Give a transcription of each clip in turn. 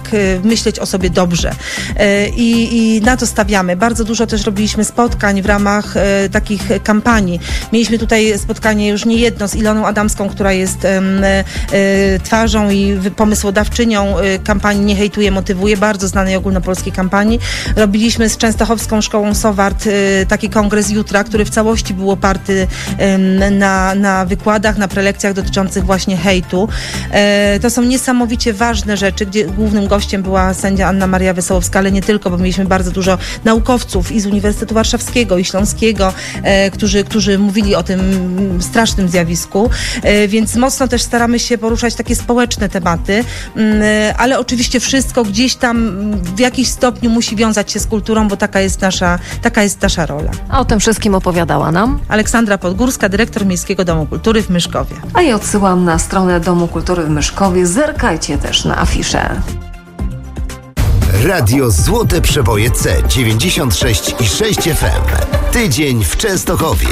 myśleć o sobie dobrze. I na to stawiamy. Bardzo dużo też robiliśmy spotkań w ramach takich kampanii. Mieliśmy tutaj spotkanie już nie jedno z Iloną Adamską, która jest twarzą i pomysłodawczynią kampanii Nie hejtuję, motywuję, bardzo znanej ogólnopolskiej kampanii. Robiliśmy z Częstochowską Szkołą Sowart taki kongres jutra, który w całości był oparty na wykładach, na prelekcjach dotyczących właśnie hejtu. To są niesamowicie ważne rzeczy, gdzie głównym gościem była sędzia Anna Maria Wesołowska, ale nie tylko, bo mieliśmy bardzo dużo naukowców i z Uniwersytetu Warszawskiego, i Śląskiego, którzy mówili o tym strasznym zjawisku, więc mocno też staramy się poruszać takie społeczne tematy, ale oczywiście wszystko gdzieś tam w jakiś stopniu musi wiązać się z kulturą, bo taka jest nasza rola. A o tym wszystkim opowiadała nam Aleksandra Podgórska, dyrektor Miejskiego Domu Kultury w Myszkowie. A ja odsyłam na stronę Domu Kultury w Myszkowie. Zerkajcie też na afiszę. Radio Złote Przeboje C96,6 FM. Tydzień w Częstochowie.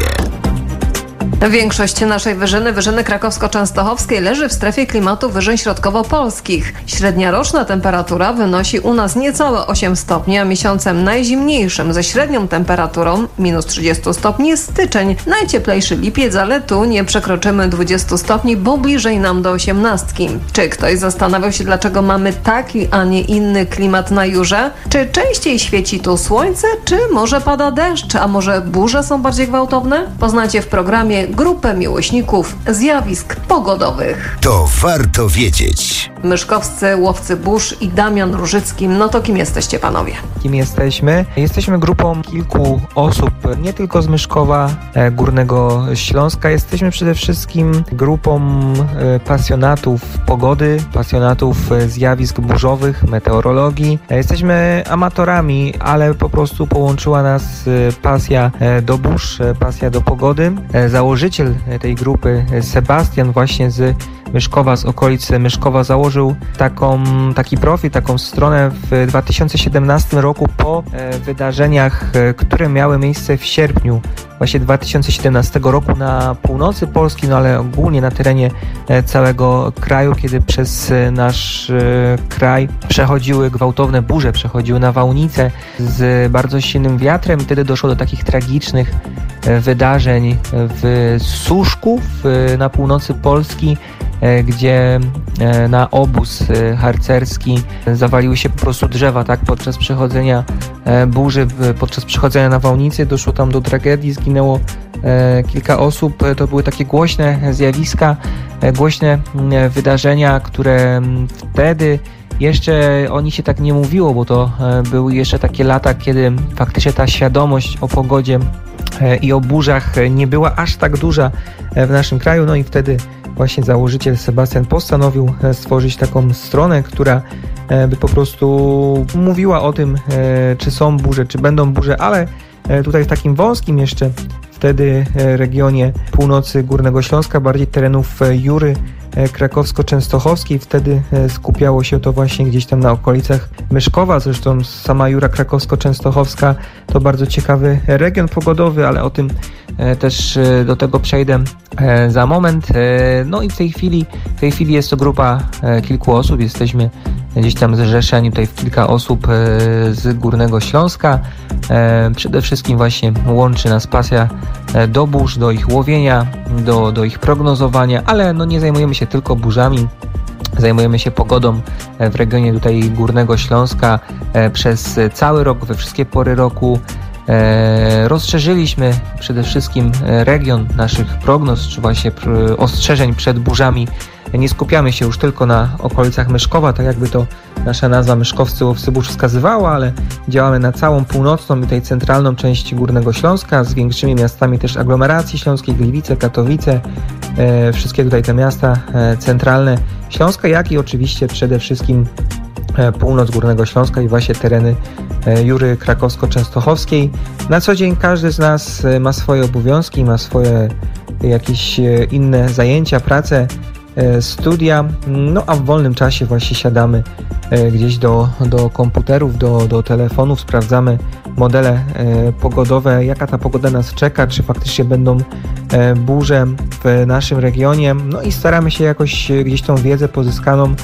Większość naszej wyżyny krakowsko-częstochowskiej leży w strefie klimatu wyżyn środkowo-polskich. Średnia roczna temperatura wynosi u nas niecałe 8 stopni, a miesiącem najzimniejszym ze średnią temperaturą minus 30 stopni jest styczeń. Najcieplejszy lipiec, ale tu nie przekroczymy 20 stopni, bo bliżej nam do 18. Czy ktoś zastanawiał się, dlaczego mamy taki, a nie inny klimat na Jurze? Czy częściej świeci tu słońce, czy może pada deszcz, a może burze są bardziej gwałtowne? Poznacie w programie grupę miłośników zjawisk pogodowych. To warto wiedzieć. Myszkowscy łowcy burz i Damian Różycki. No to kim jesteście, panowie? Kim jesteśmy? Jesteśmy grupą kilku osób, nie tylko z Myszkowa, Górnego Śląska. Jesteśmy przede wszystkim grupą pasjonatów pogody, pasjonatów zjawisk burzowych, meteorologii. Jesteśmy amatorami, ale po prostu połączyła nas pasja do burz, pasja do pogody. Założyciel tej grupy, Sebastian, właśnie z Myszkowa, z okolicy Myszkowa, założył taki profil, taką stronę w 2017 roku po wydarzeniach, które miały miejsce w sierpniu właśnie 2017 roku na północy Polski, no ale ogólnie na terenie całego kraju, kiedy przez nasz kraj przechodziły gwałtowne burze, przechodziły nawałnice z bardzo silnym wiatrem i wtedy doszło do takich tragicznych wydarzeń w Suszku na północy Polski, gdzie na obóz harcerski zawaliły się po prostu drzewa, tak? Podczas przechodzenia burzy, podczas przechodzenia nawałnicy doszło tam do tragedii, zginęło kilka osób. To były takie głośne zjawiska, głośne wydarzenia, które wtedy jeszcze o nich się tak nie mówiło, bo to były jeszcze takie lata, kiedy faktycznie ta świadomość o pogodzie i o burzach nie była aż tak duża w naszym kraju, no i wtedy właśnie założyciel Sebastian postanowił stworzyć taką stronę, która by po prostu mówiła o tym, czy są burze, czy będą burze, ale tutaj w takim wąskim jeszcze wtedy regionie północy Górnego Śląska, bardziej terenów Jury krakowsko-częstochowskiej. Wtedy skupiało się to właśnie gdzieś tam na okolicach Myszkowa. Zresztą sama Jura krakowsko-częstochowska to bardzo ciekawy region pogodowy, ale o tym też do tego przejdę za moment. No i w tej chwili jest to grupa kilku osób. Jesteśmy gdzieś tam zrzeszeni tutaj w kilka osób z Górnego Śląska. Przede wszystkim właśnie łączy nas pasja do burz, do ich łowienia, do ich prognozowania, ale no nie zajmujemy się tylko burzami. Zajmujemy się pogodą w regionie tutaj Górnego Śląska przez cały rok, we wszystkie pory roku. Rozszerzyliśmy przede wszystkim region naszych prognoz, czy właśnie ostrzeżeń przed burzami. Nie skupiamy się już tylko na okolicach Myszkowa, tak jakby to nasza nazwa Myszkowscy Łowcy Burz wskazywała, ale działamy na całą północną i tutaj centralną część Górnego Śląska z większymi miastami też aglomeracji śląskiej, Gliwice, Katowice, wszystkie tutaj te miasta centralne Śląska, jak i oczywiście przede wszystkim północ Górnego Śląska i właśnie tereny Jury krakowsko-częstochowskiej. Na co dzień każdy z nas ma swoje obowiązki, ma swoje jakieś inne zajęcia, pracę, studia, no a w wolnym czasie właśnie siadamy gdzieś do komputerów, do telefonów, sprawdzamy modele pogodowe, jaka ta pogoda nas czeka, czy faktycznie będą burze w naszym regionie, no i staramy się jakoś gdzieś tą wiedzę pozyskaną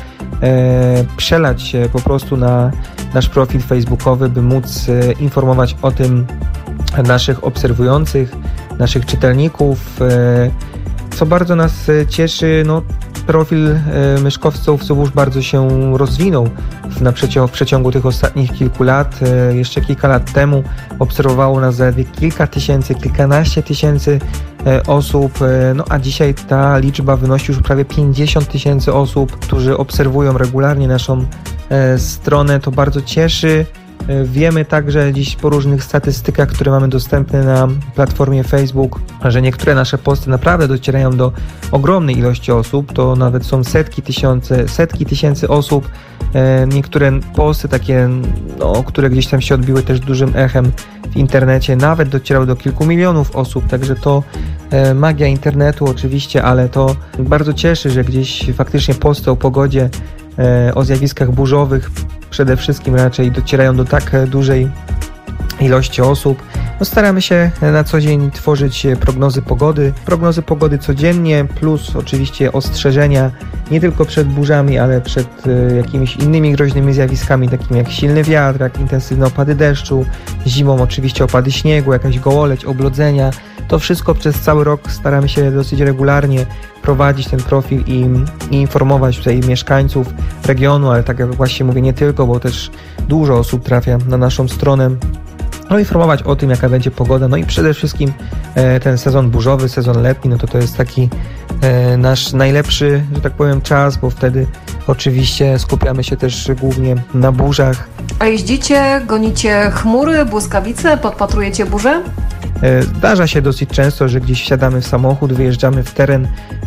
przelać się po prostu na nasz profil facebookowy, by móc informować o tym naszych obserwujących, naszych czytelników. Co bardzo nas cieszy, profil myszkowców Subóż bardzo się rozwinął w przeciągu tych ostatnich kilku lat. Jeszcze kilka lat temu obserwowało nas zaledwie kilka tysięcy, kilkanaście tysięcy osób, a dzisiaj ta liczba wynosi już prawie 50 tysięcy osób, którzy obserwują regularnie naszą stronę. To bardzo cieszy. Wiemy także dziś po różnych statystykach, które mamy dostępne na platformie Facebook, że niektóre nasze posty naprawdę docierają do ogromnej ilości osób, to nawet są setki tysięcy osób. Niektóre posty takie, które gdzieś tam się odbiły też dużym echem w internecie, nawet docierały do kilku milionów osób, także to magia internetu oczywiście, ale to bardzo cieszy, że gdzieś faktycznie posty o pogodzie, o zjawiskach burzowych przede wszystkim raczej docierają do tak dużej ilości osób. Staramy się na co dzień tworzyć prognozy pogody codziennie, plus oczywiście ostrzeżenia nie tylko przed burzami, ale przed jakimiś innymi groźnymi zjawiskami, takimi jak silny wiatr, jak intensywne opady deszczu, zimą oczywiście opady śniegu, jakaś gołoleć, oblodzenia. To wszystko przez cały rok staramy się dosyć regularnie prowadzić ten profil i informować tutaj mieszkańców regionu, ale tak jak właśnie mówię, nie tylko, bo też dużo osób trafia na naszą stronę. Informować o tym, jaka będzie pogoda, i przede wszystkim ten sezon burzowy, sezon letni, to jest taki nasz najlepszy, że tak powiem, czas, bo wtedy oczywiście skupiamy się też głównie na burzach. A jeździcie, gonicie chmury, błyskawice, podpatrujecie burze? Zdarza się dosyć często, że gdzieś wsiadamy w samochód, wyjeżdżamy w teren,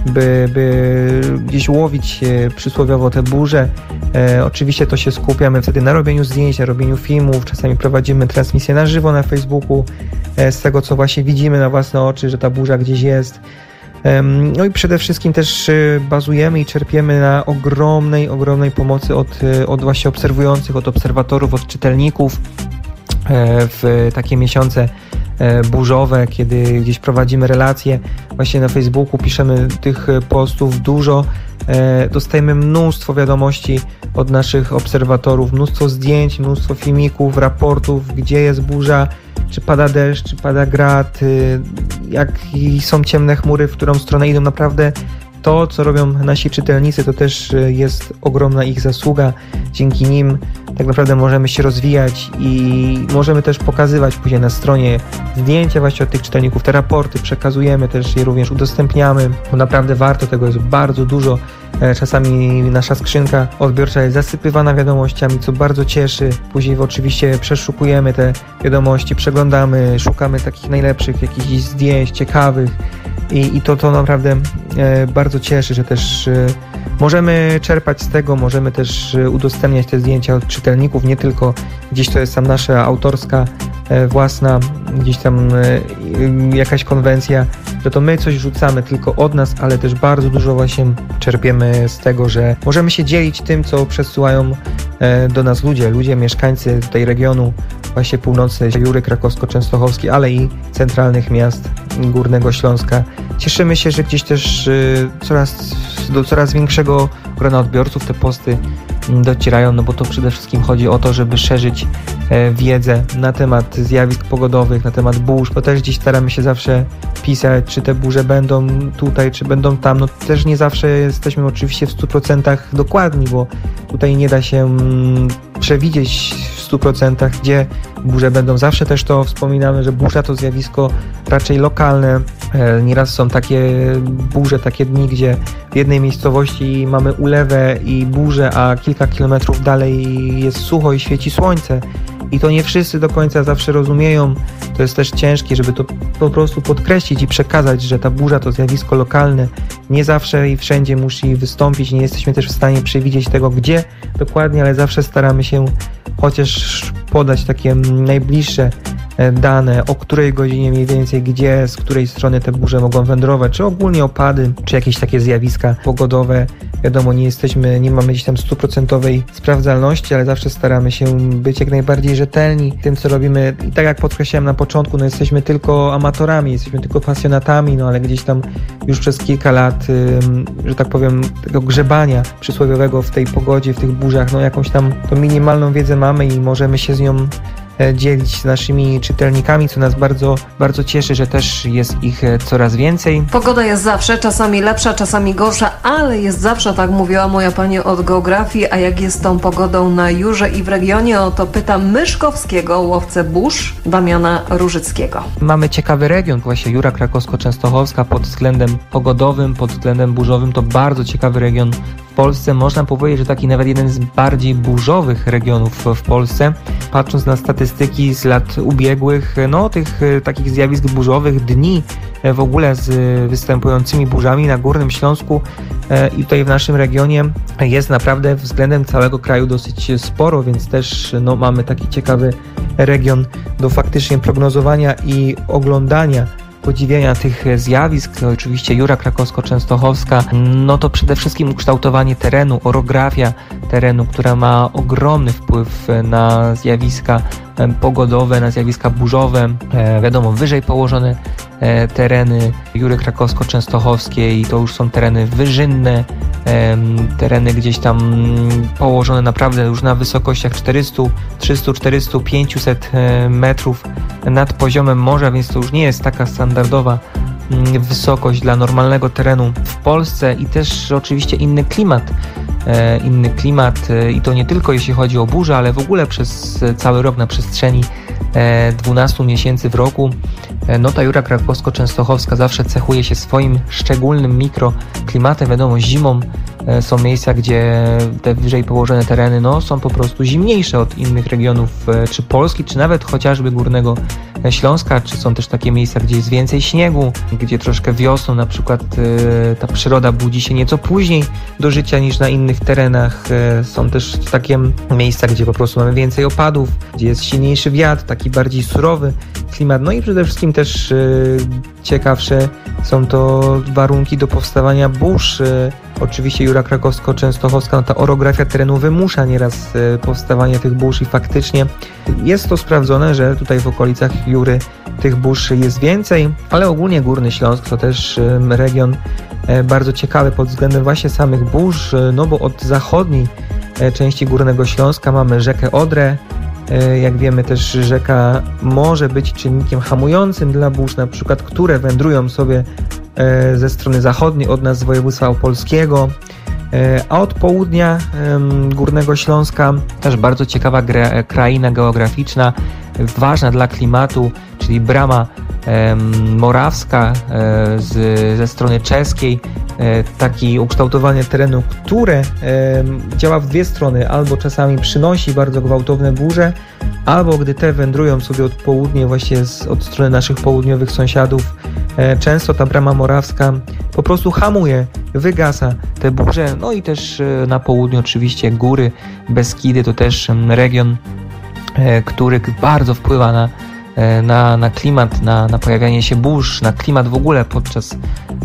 by gdzieś łowić przysłowiowo te burze. Oczywiście to się skupiamy wtedy na robieniu zdjęć, na robieniu filmów, czasami prowadzimy transmisję na żywo na Facebooku z tego, co właśnie widzimy na własne oczy, że ta burza gdzieś jest. I przede wszystkim też bazujemy i czerpiemy na ogromnej pomocy od właśnie obserwujących, od obserwatorów, od czytelników w takie miesiące burzowe, kiedy gdzieś prowadzimy relacje właśnie na Facebooku, piszemy tych postów dużo, dostajemy mnóstwo wiadomości od naszych obserwatorów, mnóstwo zdjęć, mnóstwo filmików, raportów, gdzie jest burza, czy pada deszcz, czy pada grad, jak są ciemne chmury, w którą stronę idą. Naprawdę to, co robią nasi czytelnicy, to też jest ogromna ich zasługa. Dzięki nim tak naprawdę możemy się rozwijać i możemy też pokazywać później na stronie zdjęcia właśnie od tych czytelników, te raporty, przekazujemy też je, również udostępniamy, bo naprawdę warto tego, jest bardzo dużo. Czasami nasza skrzynka odbiorcza jest zasypywana wiadomościami, co bardzo cieszy. Później oczywiście przeszukujemy te wiadomości, przeglądamy, szukamy takich najlepszych jakichś zdjęć, ciekawych i to naprawdę bardzo cieszy, że też możemy czerpać z tego, możemy też udostępniać te zdjęcia od czytelników, nie tylko gdzieś to jest tam nasza autorska, własna, gdzieś tam jakaś konwencja, że to my coś rzucamy tylko od nas, ale też bardzo dużo właśnie czerpiemy z tego, że możemy się dzielić tym, co przesyłają do nas ludzie, mieszkańcy tutaj regionu, właśnie północnej Jury Krakowsko-Częstochowskiej, ale i centralnych miast Górnego Śląska. Cieszymy się, że gdzieś też do coraz większego grona odbiorców te posty docierają, bo to przede wszystkim chodzi o to, żeby szerzyć wiedzę na temat zjawisk pogodowych, na temat burz, bo też gdzieś staramy się zawsze pisać, czy te burze będą tutaj, czy będą tam. Też nie zawsze jesteśmy oczywiście w 100% dokładni, bo tutaj nie da się przewidzieć w 100%, gdzie burze będą. Zawsze też to wspominamy, że burza to zjawisko raczej lokalne. Nieraz są takie burze, takie dni, gdzie w jednej miejscowości mamy ulewę i burzę, a kilka kilometrów dalej jest sucho i świeci słońce. I to nie wszyscy do końca zawsze rozumieją. To jest też ciężkie, żeby to po prostu podkreślić i przekazać, że ta burza to zjawisko lokalne. Nie zawsze i wszędzie musi wystąpić. Nie jesteśmy też w stanie przewidzieć tego, gdzie dokładnie, ale zawsze staramy się chociaż podać takie najbliższe dane, o której godzinie mniej więcej, gdzie, z której strony te burze mogą wędrować, czy ogólnie opady, czy jakieś takie zjawiska pogodowe. Wiadomo, nie mamy gdzieś tam 100% sprawdzalności, ale zawsze staramy się być jak najbardziej rzetelni w tym, co robimy. I tak jak podkreślałem na początku, jesteśmy tylko amatorami, jesteśmy tylko pasjonatami, ale gdzieś tam już przez kilka lat, że tak powiem, tego grzebania przysłowiowego w tej pogodzie, w tych burzach, jakąś tam tą minimalną wiedzę mamy i możemy się z nią dzielić z naszymi czytelnikami, co nas bardzo, bardzo cieszy, że też jest ich coraz więcej. Pogoda jest zawsze, czasami lepsza, czasami gorsza, ale jest zawsze, tak mówiła moja pani od geografii. A jak jest z tą pogodą na Jurze i w regionie, o to pytam myszkowskiego łowcę burz Damiana Różyckiego. Mamy ciekawy region, właśnie Jura Krakowsko-Częstochowska pod względem pogodowym, pod względem burzowym, to bardzo ciekawy region w Polsce. Można powiedzieć, że taki nawet jeden z bardziej burzowych regionów w Polsce. Patrząc na statystyki z lat ubiegłych, tych takich zjawisk burzowych, dni w ogóle z występującymi burzami na Górnym Śląsku i tutaj w naszym regionie jest naprawdę względem całego kraju dosyć sporo, więc też mamy taki ciekawy region do faktycznie prognozowania i oglądania, podziwiania tych zjawisk. Oczywiście Jura Krakowsko-Częstochowska, to przede wszystkim ukształtowanie terenu, orografia terenu, która ma ogromny wpływ na zjawiska pogodowe, na zjawiska burzowe. Wiadomo, wyżej położone tereny Jury Krakowsko-Częstochowskiej to już są tereny wyżynne, tereny gdzieś tam położone naprawdę już na wysokościach 400, 300, 400, 500 metrów nad poziomem morza, więc to już nie jest taka standardowa wysokość dla normalnego terenu w Polsce i też oczywiście inny klimat i to nie tylko jeśli chodzi o burzę, ale w ogóle przez cały rok na przestrzeni 12 miesięcy w roku. Ta Jura Krakowsko-Częstochowska zawsze cechuje się swoim szczególnym mikroklimatem. Wiadomo, zimą są miejsca, gdzie te wyżej położone tereny są po prostu zimniejsze od innych regionów czy Polski, czy nawet chociażby Górnego Śląska, czy są też takie miejsca, gdzie jest więcej śniegu, gdzie troszkę wiosną na przykład ta przyroda budzi się nieco później do życia niż na innych terenach. Są też takie miejsca, gdzie po prostu mamy więcej opadów, gdzie jest silniejszy wiatr, taki bardziej surowy klimat, i przede wszystkim też ciekawsze są to warunki do powstawania burz. Oczywiście Jura Krakowsko-Częstochowska, ta orografia terenu wymusza nieraz powstawanie tych burz i faktycznie jest to sprawdzone, że tutaj w okolicach Jury tych burz jest więcej, ale ogólnie Górny Śląsk to też region bardzo ciekawy pod względem właśnie samych burz, bo od zachodniej części Górnego Śląska mamy rzekę Odrę. Jak wiemy, też rzeka może być czynnikiem hamującym dla burz, na przykład, które wędrują sobie ze strony zachodniej od nas z województwa opolskiego, a od południa Górnego Śląska też bardzo ciekawa kraina geograficzna, ważna dla klimatu, czyli Brama Morawska ze strony czeskiej, takie ukształtowanie terenu, które działa w dwie strony, albo czasami przynosi bardzo gwałtowne burze, albo gdy te wędrują sobie od południa, właśnie od strony naszych południowych sąsiadów, często ta Brama Morawska po prostu hamuje, wygasa te burze. I też na południu oczywiście góry, Beskidy to też region, który bardzo wpływa na klimat, na pojawianie się burz, na klimat w ogóle podczas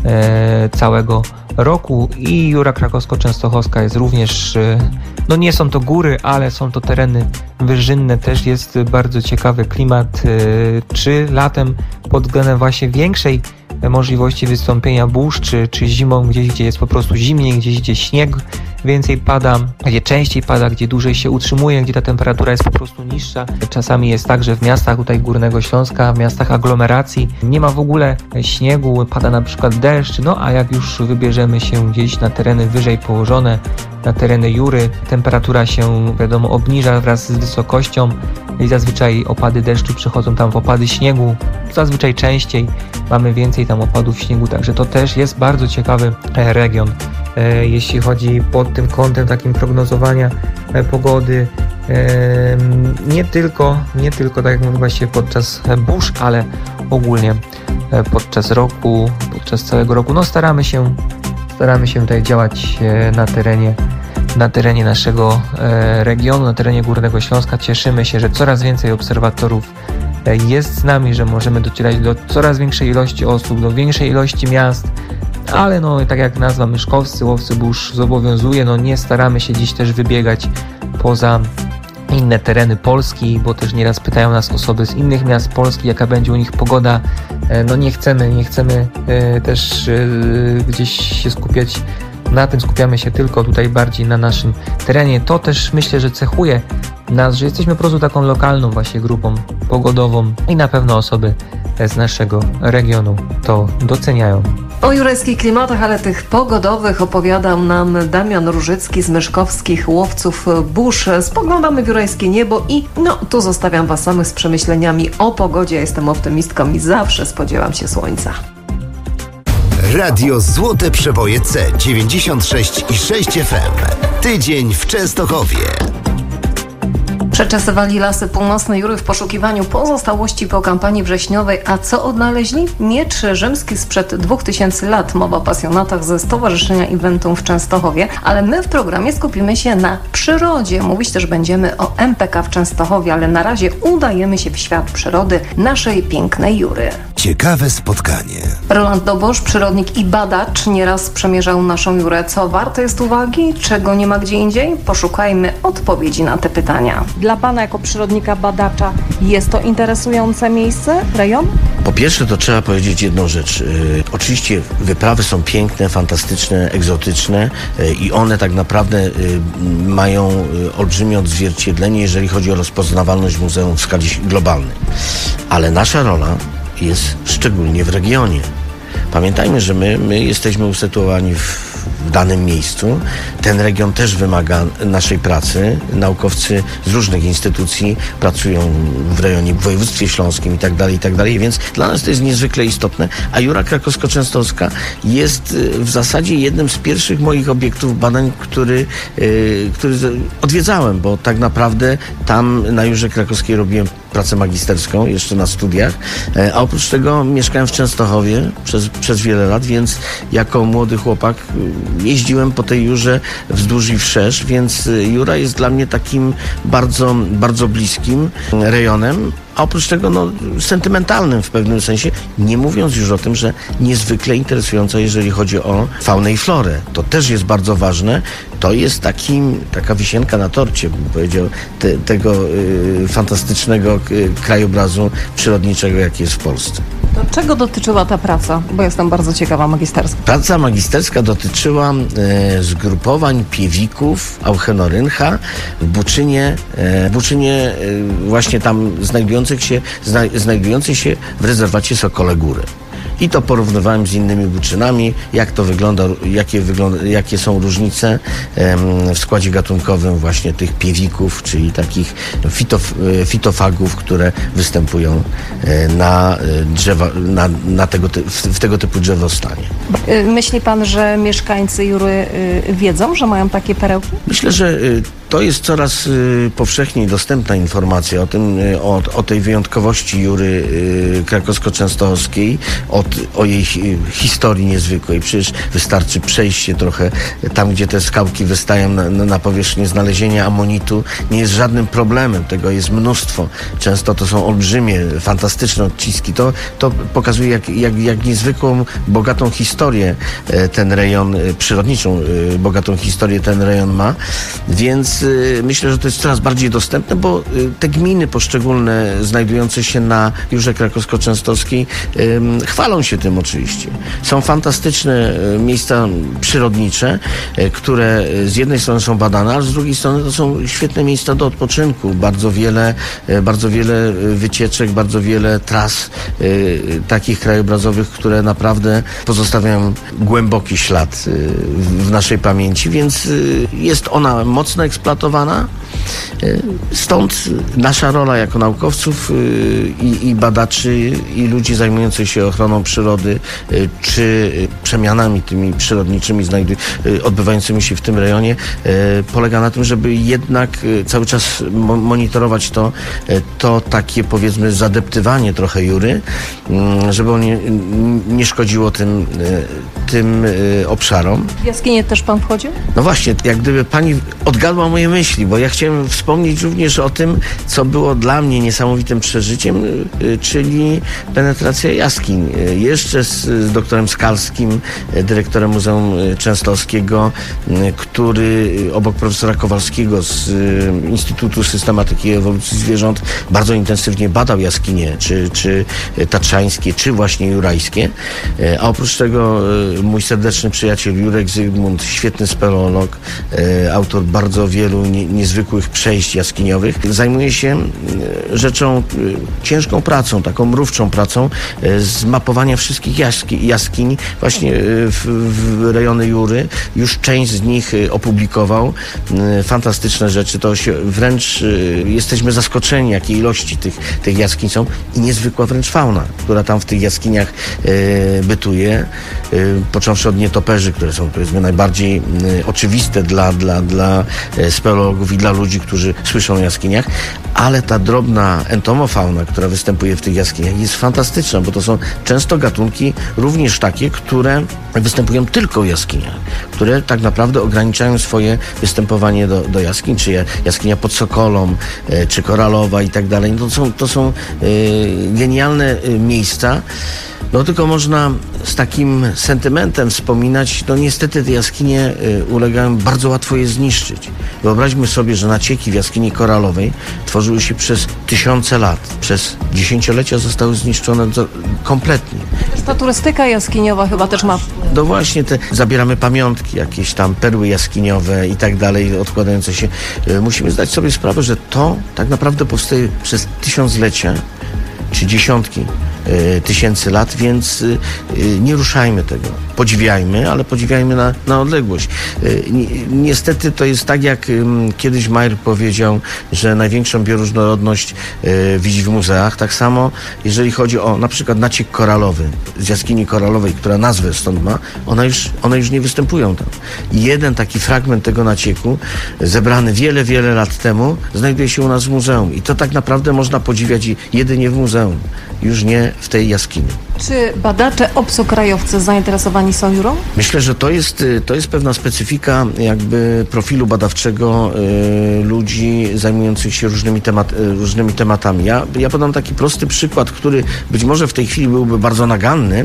całego roku. I Jura Krakowsko-Częstochowska jest również, nie są to góry, ale są to tereny wyżynne, też jest bardzo ciekawy klimat, czy latem pod względem właśnie większej możliwości wystąpienia burz, czy zimą gdzieś, gdzie jest po prostu zimniej, gdzieś, gdzie śnieg więcej pada, gdzie częściej pada, gdzie dłużej się utrzymuje, gdzie ta temperatura jest po prostu niższa. Czasami jest tak, że w miastach tutaj Górnego Śląska, w miastach aglomeracji nie ma w ogóle śniegu, pada na przykład deszcz, a jak już wybierzemy się gdzieś na tereny wyżej położone, na tereny Jury, temperatura się, wiadomo, obniża wraz z wysokością i zazwyczaj opady deszczu przechodzą tam w opady śniegu, zazwyczaj częściej mamy więcej tam opadów śniegu, także to też jest bardzo ciekawy region, jeśli chodzi pod tym kątem takim prognozowania pogody, nie tylko tak jak mówię właśnie podczas burz, ale ogólnie podczas roku, podczas całego roku, staramy się tutaj działać na terenie naszego regionu, na terenie Górnego Śląska. Cieszymy się, że coraz więcej obserwatorów jest z nami, że możemy docierać do coraz większej ilości osób, do większej ilości miast, ale tak jak nazwa Myszkowscy Łowcy Burz zobowiązuje, nie staramy się dziś też wybiegać poza inne tereny Polski, bo też nieraz pytają nas osoby z innych miast Polski, jaka będzie u nich pogoda. Nie chcemy też gdzieś się skupiać na tym, skupiamy się tylko tutaj bardziej na naszym terenie. To też myślę, że cechuje nas, że jesteśmy po prostu taką lokalną właśnie grupą pogodową i na pewno osoby z naszego regionu to doceniają. O jurajskich klimatach, ale tych pogodowych opowiadał nam Damian Różycki z Myszkowskich Łowców Burz. Spoglądamy w jurajskie niebo i tu zostawiam Was samych z przemyśleniami o pogodzie. Ja jestem optymistką i zawsze spodziewam się słońca. Radio Złote Przeboje C96,6 FM. Tydzień w Częstochowie. Przeczesywali lasy północne Jury w poszukiwaniu pozostałości po kampanii wrześniowej. A co odnaleźli? Miecz rzymski sprzed 2000 lat. Mowa o pasjonatach ze Stowarzyszenia Inventum w Częstochowie. Ale my w programie skupimy się na przyrodzie. Mówić też będziemy o MPK w Częstochowie, ale na razie udajemy się w świat przyrody naszej pięknej Jury. Ciekawe spotkanie. Roland Dobosz, przyrodnik i badacz, nieraz przemierzał naszą Jurę. Co warte jest uwagi? Czego nie ma gdzie indziej? Poszukajmy odpowiedzi na te pytania. Dla Pana jako przyrodnika, badacza jest to interesujące miejsce, rejon? Po pierwsze to trzeba powiedzieć jedną rzecz. Oczywiście wyprawy są piękne, fantastyczne, egzotyczne i one tak naprawdę mają olbrzymie odzwierciedlenie, jeżeli chodzi o rozpoznawalność muzeum w skali globalnej. Ale nasza rola jest szczególnie w regionie. Pamiętajmy, że my jesteśmy usytuowani w danym miejscu. Ten region też wymaga naszej pracy. Naukowcy z różnych instytucji pracują w rejonie, w województwie śląskim i tak dalej, więc dla nas to jest niezwykle istotne. A Jura Krakowsko-Częstochowska jest w zasadzie jednym z pierwszych moich obiektów badań, który odwiedzałem, bo tak naprawdę tam na Jurze Krakowskiej robiłem pracę magisterską, jeszcze na studiach, a oprócz tego mieszkałem w Częstochowie przez wiele lat, więc jako młody chłopak jeździłem po tej Jurze wzdłuż i wszerz, więc Jura jest dla mnie takim bardzo, bardzo bliskim rejonem, a oprócz tego sentymentalnym w pewnym sensie, nie mówiąc już o tym, że niezwykle interesująca, jeżeli chodzi o faunę i florę. To też jest bardzo ważne. To jest taka wisienka na torcie, bym powiedział, tego fantastycznego krajobrazu przyrodniczego, jaki jest w Polsce. To czego dotyczyła ta praca? Bo jestem bardzo ciekawa, magisterska. Praca magisterska dotyczyła zgrupowań piewików Auchenoryncha w Buczynie właśnie tam znajdujących się w rezerwacie Sokole Góry. I to porównywałem z innymi buczynami, jak to wygląda, jakie są różnice w składzie gatunkowym właśnie tych piewików, czyli takich fitofagów, które występują na drzewa, w tego typu drzewostanie. Myśli Pan, że mieszkańcy Jury wiedzą, że mają takie perełki? Myślę, że to jest coraz powszechniej dostępna informacja o tej wyjątkowości Jury Krakowsko-Częstochowskiej, o jej historii niezwykłej. Przecież wystarczy przejść się trochę tam, gdzie te skałki wystają na powierzchnię. Znalezienie amonitu nie jest żadnym problemem. Tego jest mnóstwo. Często to są olbrzymie, fantastyczne odciski. To pokazuje, jak niezwykłą, bogatą historię ten rejon, przyrodniczą, bogatą historię ten rejon ma. Więc myślę, że to jest coraz bardziej dostępne, bo te gminy poszczególne znajdujące się na Jurze Krakowsko-Częstochowskiej chwalą się tym oczywiście. Są fantastyczne miejsca przyrodnicze, które z jednej strony są badane, a z drugiej strony to są świetne miejsca do odpoczynku. Bardzo wiele wycieczek, bardzo wiele tras takich krajobrazowych, które naprawdę pozostawiają głęboki ślad w naszej pamięci, więc jest ona mocno eksploatowana. Stąd nasza rola jako naukowców i badaczy i ludzi zajmujących się ochroną przyrody czy przemianami tymi przyrodniczymi odbywającymi się w tym rejonie polega na tym, żeby jednak cały czas monitorować to takie, powiedzmy, zadeptywanie trochę Jury, żeby on nie szkodziło tym obszarom. W jaskinie też Pan wchodził? No właśnie, jak gdyby pani odgadła moje myśli, bo ja chciałem chciałem wspomnieć również o tym, co było dla mnie niesamowitym przeżyciem, czyli penetracja jaskiń. Jeszcze z doktorem Skalskim, dyrektorem Muzeum Częstochowskiego, który obok profesora Kowalskiego z Instytutu Systematyki i Ewolucji Zwierząt bardzo intensywnie badał jaskinie, czy tatrzańskie, czy właśnie jurajskie. A oprócz tego mój serdeczny przyjaciel Jurek Zygmunt, świetny speleolog, autor bardzo wielu niezwykłych przejść jaskiniowych, zajmuje się rzeczą, ciężką pracą, taką mrówczą pracą, z mapowania wszystkich jaskiń właśnie w rejony Jury. Już część z nich opublikował. Fantastyczne rzeczy. To się wręcz jesteśmy zaskoczeni, jakiej ilości tych jaskiń są i niezwykła wręcz fauna, która tam w tych jaskiniach bytuje. Począwszy od nietoperzy, które są, powiedzmy, najbardziej oczywiste dla speleologów i dla ludzi, którzy słyszą o jaskiniach, ale ta drobna entomofauna, która występuje w tych jaskiniach, jest fantastyczna, bo to są często gatunki również takie, które występują tylko w jaskiniach, które tak naprawdę ograniczają swoje występowanie do jaskiń, czy jaskinia pod Sokolą, czy koralowa i tak dalej. To są genialne miejsca. No tylko można z takim sentymentem wspominać, no niestety te jaskinie ulegają, bardzo łatwo je zniszczyć. Wyobraźmy sobie, że nacieki w jaskini koralowej tworzyły się przez tysiące lat. Przez dziesięciolecia zostały zniszczone kompletnie. Ta turystyka jaskiniowa chyba też ma... No właśnie, zabieramy pamiątki, jakieś tam perły jaskiniowe i tak dalej, odkładające się. Musimy zdać sobie sprawę, że to tak naprawdę powstaje przez tysiąclecia, czy dziesiątki tysięcy lat, więc nie ruszajmy tego. Podziwiajmy, ale podziwiajmy na odległość. Niestety to jest tak, jak kiedyś Mayer powiedział, że największą bioróżnorodność widzi w muzeach. Tak samo, jeżeli chodzi o na przykład naciek koralowy z jaskini koralowej, która nazwę stąd ma, one już nie występują tam. I jeden taki fragment tego nacieku, zebrany wiele, wiele lat temu, znajduje się u nas w muzeum. I to tak naprawdę można podziwiać jedynie w muzeum, już nie w tej jaskini. Czy badacze obcokrajowcy zainteresowani są Jurą? Myślę, że to jest pewna specyfika jakby profilu badawczego ludzi zajmujących się różnymi tematami. Ja podam taki prosty przykład, który być może w tej chwili byłby bardzo naganny,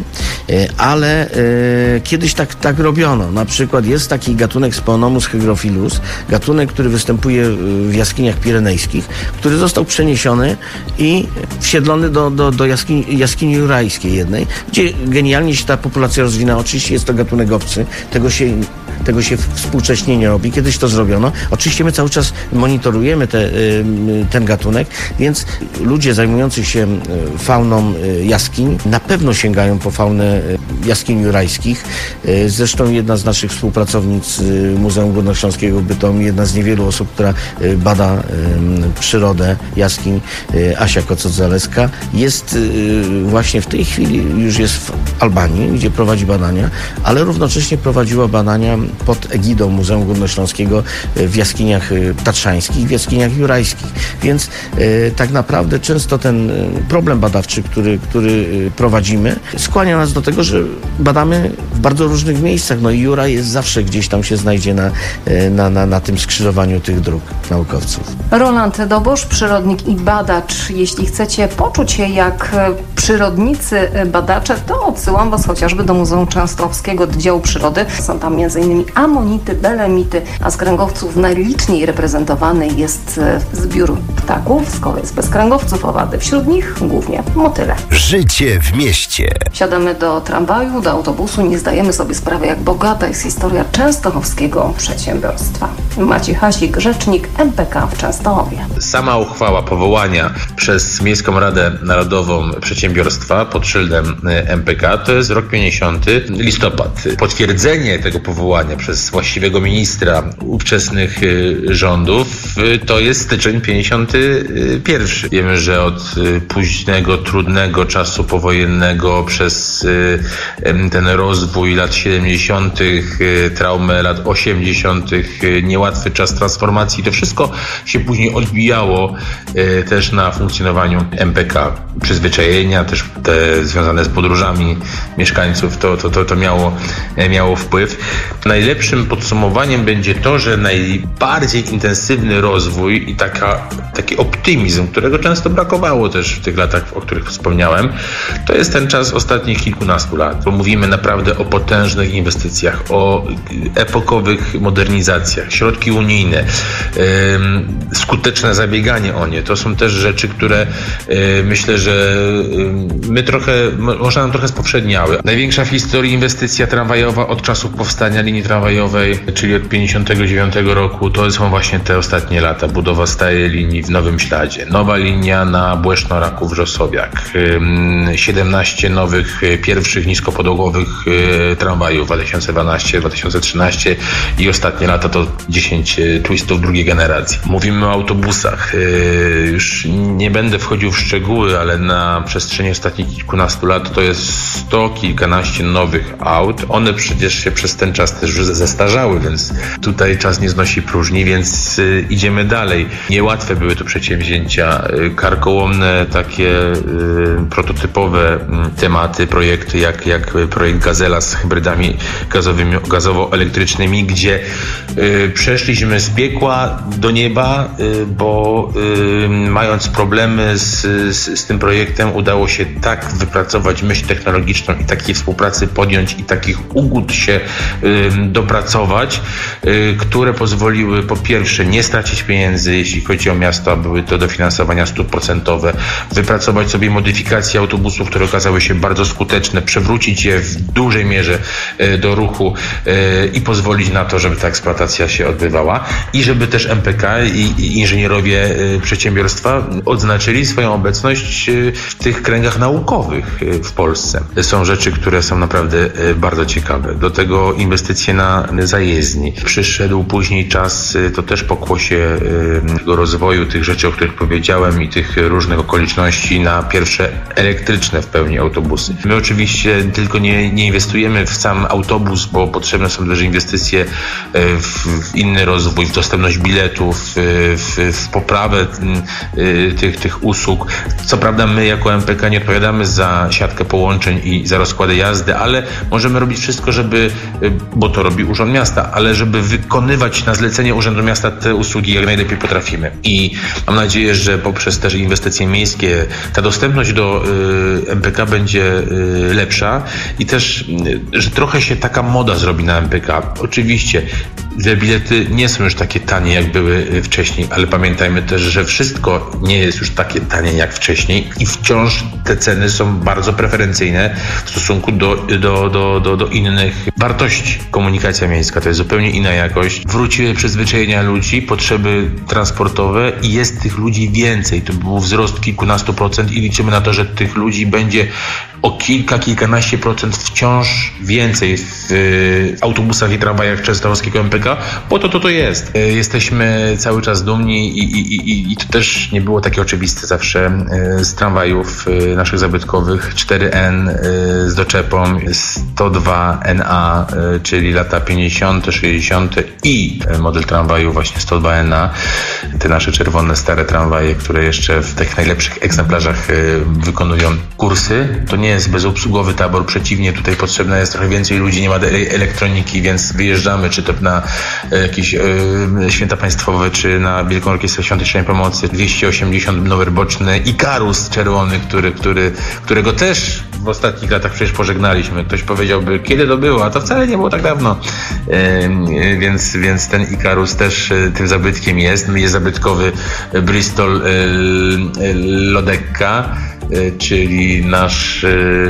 ale kiedyś tak robiono. Na przykład jest taki gatunek Speonomus hygrophilus, gatunek, który występuje w jaskiniach pirenejskich, który został przeniesiony i wsiedlony do jaskini jurajskiej jednej, gdzie genialnie się ta populacja rozwinęła. Oczywiście jest to gatunek obcy, tego się współcześnie nie robi. Kiedyś to zrobiono. Oczywiście my cały czas monitorujemy ten gatunek, więc ludzie zajmujący się fauną jaskiń na pewno sięgają po faunę jaskiń jurajskich. Zresztą jedna z naszych współpracownic Muzeum Górnośląskiego w Bytomiu, jedna z niewielu osób, która bada przyrodę jaskiń, Asia Kocot-Zaleska, jest właśnie w tej chwili, już jest w Albanii, gdzie prowadzi badania, ale równocześnie prowadziła badania pod egidą Muzeum Górnośląskiego w jaskiniach tatrzańskich, w jaskiniach jurajskich. Więc tak naprawdę często ten problem badawczy, który prowadzimy, skłania nas do tego, że badamy w bardzo różnych miejscach. No i Jura jest zawsze gdzieś tam się znajdzie na tym skrzyżowaniu tych dróg naukowców. Roland Dobosz, przyrodnik i badacz. Jeśli chcecie poczuć się jak przyrodnicy badacze, to odsyłam Was chociażby do Muzeum Częstochowskiego Oddziału Przyrody. Są tam m.in. amonity, belemity, a z kręgowców najliczniej reprezentowany jest zbiór ptaków, z kolei bez kręgowców owady. Wśród nich głównie motyle. Życie w mieście. Siadamy do tramwaju, do autobusu, nie zdajemy sobie sprawy, jak bogata jest historia częstochowskiego przedsiębiorstwa. Maciej Hasik, rzecznik MPK w Częstochowie. Sama uchwała powołania przez Miejską Radę Narodową Przedsiębiorstwa pod szyldem MPK to jest rok 50, listopad. Potwierdzenie tego powołania przez właściwego ministra ówczesnych rządów to jest styczeń 51. Wiemy, że od późnego, trudnego czasu powojennego przez ten rozwój lat 70., traumę lat 80., niełatwy czas transformacji, to wszystko się później odbijało też na funkcjonowaniu MPK. Przyzwyczajenia też te związane z podróżami mieszkańców, to miało wpływ. najlepszym podsumowaniem będzie to, że najbardziej intensywny rozwój i taki optymizm, którego często brakowało też w tych latach, o których wspomniałem, to jest ten czas ostatnich kilkunastu lat. Bo mówimy naprawdę o potężnych inwestycjach, o epokowych modernizacjach, środki unijne, skuteczne zabieganie o nie. To są też rzeczy, które myślę, że może nam trochę spowszedniały. Największa w historii inwestycja tramwajowa od czasów powstania linii tramwajowej, czyli od 1959 roku, to są właśnie te ostatnie lata. Budowa stałej linii w Nowym Śladzie. Nowa linia na Błeszno-Raków-Wrzosowiak. 17 nowych, pierwszych niskopodłogowych tramwajów 2012-2013 i ostatnie lata to 10 twistów drugiej generacji. Mówimy o autobusach. Już nie będę wchodził w szczegóły, ale na przestrzeni ostatnich kilkunastu lat to jest 100 kilkanaście nowych aut. One przecież się przez ten czas też już zestarzały, więc tutaj czas nie znosi próżni, więc idziemy dalej. Niełatwe były to przedsięwzięcia, karkołomne, takie prototypowe tematy, projekty jak projekt Gazela z hybrydami gazowo-elektrycznymi, gdzie przeszliśmy z piekła do nieba, bo mając problemy z tym projektem udało się tak wypracować myśl technologiczną i takiej współpracy podjąć i takich ugód się dopracować, które pozwoliły po pierwsze nie stracić pieniędzy, jeśli chodzi o miasto, a były to dofinansowania 100%, wypracować sobie modyfikacje autobusów, które okazały się bardzo skuteczne, przewrócić je w dużej mierze do ruchu i pozwolić na to, żeby ta eksploatacja się odbywała i żeby też MPK i inżynierowie przedsiębiorstwa odznaczyli swoją obecność w tych kręgach naukowych w Polsce. Są rzeczy, które są naprawdę bardzo ciekawe. Do tego inwestycje na zajezdni. Przyszedł później czas, to też pokłosie tego rozwoju, tych rzeczy, o których powiedziałem i tych różnych okoliczności na pierwsze elektryczne w pełni autobusy. My oczywiście tylko nie inwestujemy w sam autobus, bo potrzebne są też inwestycje w inny rozwój, w dostępność biletów, w poprawę tych usług. Co prawda my jako MPK nie odpowiadamy za siatkę połączeń i za rozkłady jazdy, ale możemy robić wszystko, bo to robi Urząd Miasta, ale żeby wykonywać na zlecenie Urzędu Miasta te usługi jak najlepiej potrafimy. I mam nadzieję, że poprzez też inwestycje miejskie ta dostępność do MPK będzie lepsza i też, że trochę się taka moda zrobi na MPK. Oczywiście te bilety nie są już takie tanie, jak były wcześniej, ale pamiętajmy też, że wszystko nie jest już takie tanie jak wcześniej i wciąż te ceny są bardzo preferencyjne w stosunku do innych wartości. Komunikacja miejska to jest zupełnie inna jakość. Wróciły przyzwyczajenia ludzi, potrzeby transportowe i jest tych ludzi więcej. To był wzrost kilkunastu procent i liczymy na to, że tych ludzi będzie o kilkanaście procent wciąż więcej w autobusach i tramwajach częstochowskiego MPK, bo to jest. Jesteśmy cały czas dumni i to też nie było takie oczywiste zawsze z tramwajów naszych zabytkowych 4N z doczepą 102NA, czyli lata 50., 60. i model tramwaju właśnie 102NA, te nasze czerwone, stare tramwaje, które jeszcze w tych najlepszych egzemplarzach wykonują kursy. To nie jest bezobsługowy tabor, przeciwnie, tutaj potrzebne jest trochę więcej ludzi, nie ma elektroniki, więc wyjeżdżamy, czy to na jakieś święta państwowe, czy na Wielką Orkiestrę Świątecznej Pomocy. 280 numer boczny Ikarus czerwony, którego też w ostatnich latach przecież pożegnaliśmy. Ktoś powiedziałby, kiedy to było, a to wcale nie było tak dawno. Więc ten Ikarus też tym zabytkiem jest. Jest zabytkowy Bristol Lodekka, czyli nasz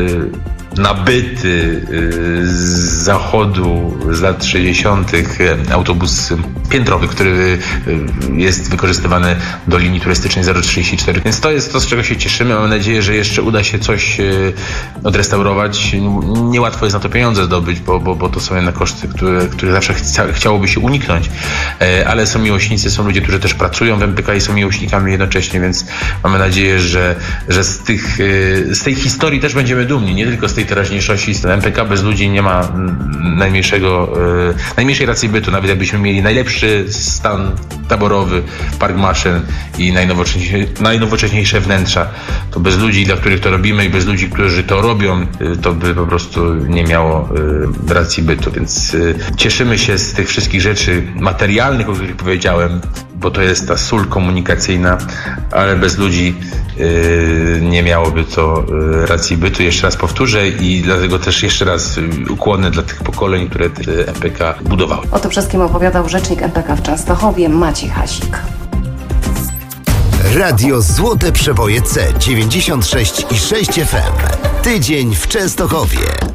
nabyty z zachodu z lat 60. autobus piętrowy, który jest wykorzystywany do linii turystycznej 034. Więc to jest to, z czego się cieszymy. Mam nadzieję, że jeszcze uda się coś odrestaurować. Niełatwo jest na to pieniądze zdobyć, bo to są jednak koszty, które zawsze chciałoby się uniknąć. Ale są miłośnicy, są ludzie, którzy też pracują w MPK i są miłośnikami jednocześnie, więc mamy nadzieję, że z tej historii też będziemy dumni. Nie tylko z tej tej teraźniejszości. MPK bez ludzi nie ma najmniejszej racji bytu. Nawet jakbyśmy mieli najlepszy stan taborowy, park maszyn i najnowocześniejsze wnętrza, to bez ludzi, dla których to robimy, i bez ludzi, którzy to robią, to by po prostu nie miało racji bytu. Więc cieszymy się z tych wszystkich rzeczy materialnych, o których powiedziałem, bo to jest ta sól komunikacyjna, ale bez ludzi nie miałoby to racji bytu. Jeszcze raz powtórzę i dlatego też jeszcze raz ukłony dla tych pokoleń, które MPK budowały. O tym wszystkim opowiadał rzecznik MPK w Częstochowie Maciej Hasik. Radio Złote Przeboje C 96,6 FM. Tydzień w Częstochowie.